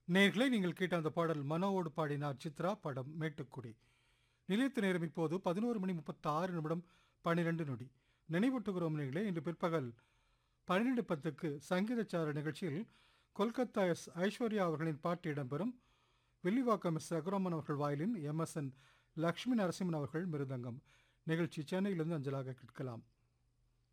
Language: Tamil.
நேயர்களே, நீங்கள் கேட்ட அந்த பாடல் மனோவோடு பாடினார் சித்ரா. படம் மேட்டுக்குடி. நிலையத்து நேரம் இப்போது 11:36 12 நொடி. நினைவூட்டுகிறோம் நேயர்களே, இன்று பிற்பகல் 12:10க்கு சங்கீதச்சார நிகழ்ச்சியில் கொல்கத்தா எஸ் ஐஸ்வர்யா அவர்களின் பாட்டு இடம்பெறும். வில்லிவாக்கம் எஸ் ரகுராமன் அவர்கள் வாயிலின், MSN லக்ஷ்மி நரசிம்மன் அவர்கள் மிருதங்கம். நிகழ்ச்சி சென்னையிலிருந்து அஞ்சலாக கேட்கலாம்.